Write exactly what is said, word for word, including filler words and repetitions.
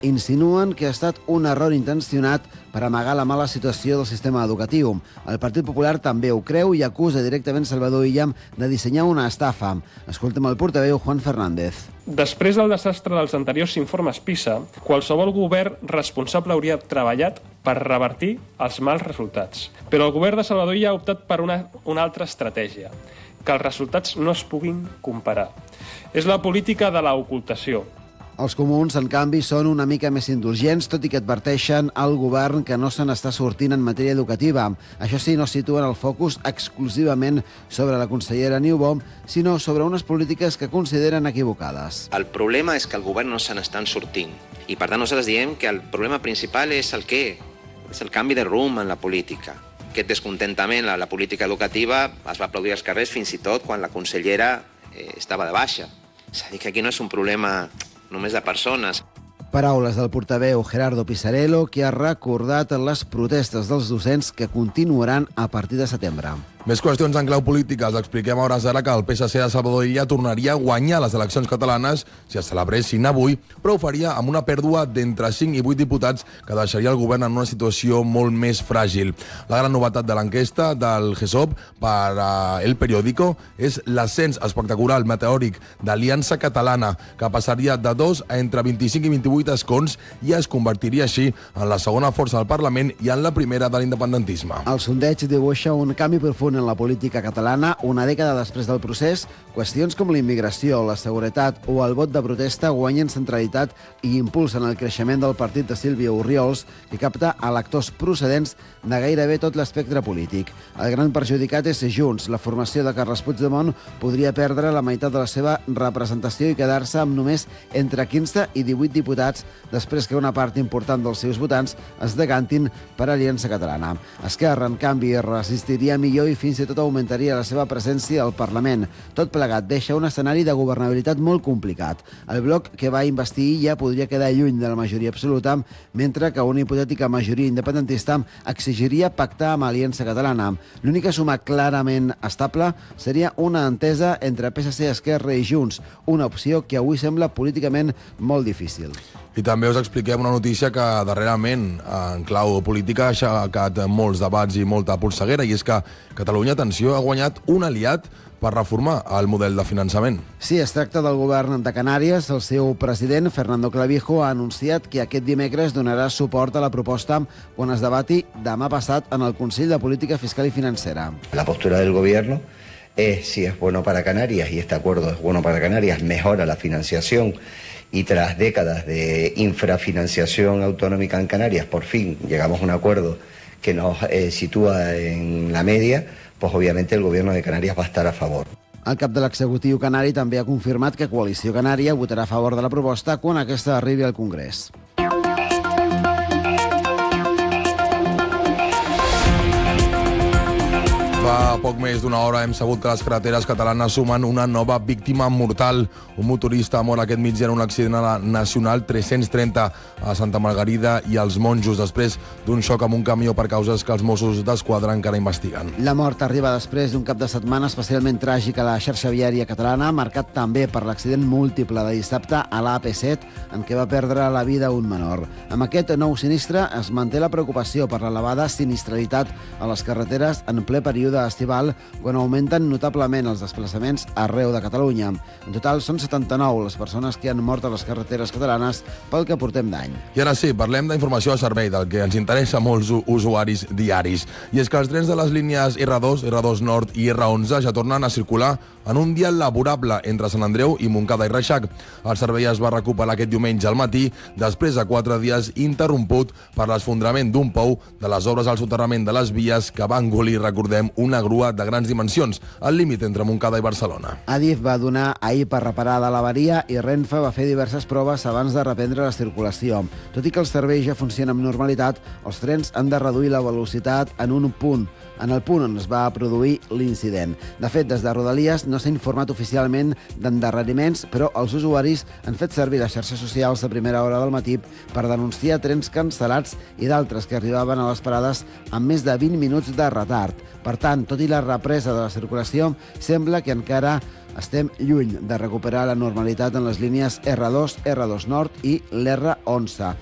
Insinuen que ha estat un error intencionat per amagar la mala situació del sistema educatiu. El Partit Popular també ho creu i acusa directament Salvador Illa de dissenyar una estafa. Escoltem el portaveu Juan Fernández. Després del desastre dels anteriors informes PISA, qualsevol govern responsable hauria treballat per revertir els mals resultats. Però el govern de Salvador Illa ha optat per una, una altra estratègia, que els resultats no es puguin comparar. És la política de l'ocultació. Els comuns, en canvi, són una mica més indulgents, tot i que adverteixen al govern que no se n'està sortint en matèria educativa. Això sí, no situen el focus exclusivament sobre la consellera Niubó, sinó sobre unes polítiques que consideren equivocades. El problema és que el govern no se n'estan sortint. I per tant nosaltres diem que el problema principal és el què? És el canvi de rumb en la política. Aquest descontentament a la política educativa es va aplaudir als carrers fins i tot quan la consellera eh, estava de baixa. És a dir, que aquí no és un problema només de persones. Paraules del portaveu Gerardo Pisarello, que ha recordat les protestes dels docents que continuaran a partir de setembre. Més qüestions en clau política. Els expliquem a hores d'ara que el P S C de Salvador Illa tornaria a guanyar les eleccions catalanes si es celebressin avui, però ho faria amb una pèrdua d'entre cinc i vuit diputats que deixaria el govern en una situació molt més fràgil. La gran novetat de l'enquesta del G E S O P per a El Periódico és l'ascens espectacular, meteòric, d'Aliança Catalana, que passaria de dos a entre vint-i-cinc i vint-i-vuit escons i es convertiria així en la segona força del Parlament i en la primera de l'independentisme. El sondeig dibuixa un canvi profund en la política catalana una dècada després del procés. Qüestions com la immigració, la seguretat o el vot de protesta guanyen centralitat i impulsen el creixement del partit de Sílvia Orriols, que capta electors procedents de gairebé tot l'espectre polític. El gran perjudicat és Junts. La formació de Carles Puigdemont podria perdre la meitat de la seva representació i quedar-se amb només entre quinze i divuit diputats després que una part important dels seus votants es decantin per Aliança Catalana. Esquerra, en canvi, resistiria millor i fins i tot augmentaria la seva presència al Parlament. Tot plegat deixa un escenari de governabilitat molt complicat. El bloc que va investir ja podria quedar lluny de la majoria absoluta, mentre que una hipotètica majoria independentista exigiria pactar amb Aliança Catalana. L'única suma clarament estable seria una entesa entre P S C, Esquerra i Junts, una opció que avui sembla políticament molt difícil. I també us expliquem una notícia que darrerament, en clau política, ha aixecat molts debats i molta polseguera, i és que Catalunya, atenció, ha guanyat un aliat per reformar el model de finançament. Sí, es tracta del govern de Canàries. El seu president, Fernando Clavijo, ha anunciat que aquest dimecres donarà suport a la proposta quan es debati demà passat en el Consell de Política Fiscal y Financera. La postura del gobierno es, si es bueno para Canarias y este acuerdo es bueno para Canarias, mejora la financiación. Y tras décadas de infrafinanciación autonómica en Canarias, por fin llegamos a un acuerdo que nos eh, sitúa en la media, pues obviamente el gobierno de Canarias va a estar a favor. El cap de l'executiu canari també ha confirmat que Coalició Canària votarà a favor de la proposta quan aquesta arribi al Congrés. Fa poc més d'una hora hem sabut que les carreteres catalanes sumen una nova víctima mortal. Un motorista ha mort aquest migdia en un accident a la Nacional tres-cents trenta a Santa Margarida i als Monjos, després d'un xoc amb un camió per causes que els Mossos d'Esquadra encara investiguen. La mort arriba després d'un cap de setmana especialment tràgic a la xarxa viària catalana, marcat també per l'accident múltiple de dissabte a l'A P set, en què va perdre la vida un menor. Amb aquest nou sinistre es manté la preocupació per l'elevada sinistralitat a les carreteres en ple període estival, quan augmenten notablement els desplaçaments arreu de Catalunya. En total són setanta-nou les persones que han mort a les carreteres catalanes pel que portem d'any. I ara sí, parlem d'informació a servei, del que ens interessa a molts usuaris diaris. I és que els trens de les línies erre dos, erre dos Nord i erre onze ja tornen a circular en un dia laborable entre Sant Andreu i Montcada i Reixac. El servei es va recuperar aquest diumenge al matí, després de quatre dies interromput per l'esfondrament d'un pou de les obres al soterrament de les vies que va engolir, recordem, una grua de grans dimensions, al límit entre Montcada i Barcelona. Adif va donar ahir per reparada l'avaria i Renfe va fer diverses proves abans de reprendre la circulació. Tot i que el servei ja funciona amb normalitat, els trens han de reduir la velocitat en un punt, en el punt on es va produir l'incident. De fet, des de Rodalies no s'ha informat oficialment d'endarreriments, però els usuaris han fet servir les xarxes socials a primera hora del matí per denunciar trens cancel·lats i d'altres que arribaven a les parades amb més de vint minuts de retard. Per tant, tant, tot i la represa de la circulació, sembla que encara estem lluny de recuperar la normalitat en les línies erre dos, erre dos Nord i l'erre onze.